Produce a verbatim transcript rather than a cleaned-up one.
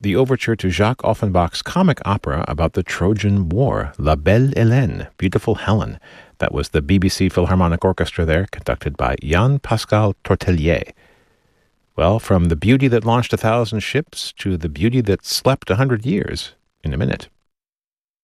the overture to Jacques Offenbach's comic opera about the Trojan War, La Belle Hélène, Beautiful Helen. That was the B B C Philharmonic Orchestra there, conducted by Jean-Pascal Tortelier. Well, from the beauty that launched a thousand ships to the beauty that slept a hundred years, in a minute.